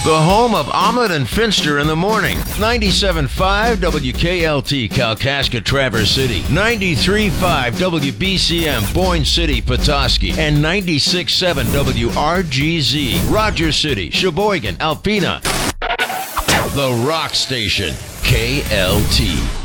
The home of Ahmed and Finster in the morning. 97.5 WKLT Kalkaska Traverse City. 93.5 WBCM Boyne City Petoskey. And 96.7 WRGZ Rogers City, Sheboygan, Alpena. The Rock Station, KLT.